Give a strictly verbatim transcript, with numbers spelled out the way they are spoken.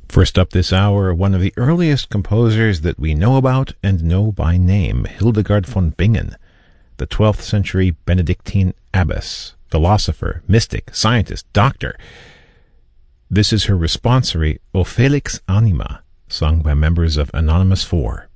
First up this hour, one of the earliest composers that we know about and know by name, Hildegard von Bingen, the twelfth century Benedictine abbess, philosopher, mystic, scientist, doctor. This is her responsory, O Felix Anima, sung by members of Anonymous Four.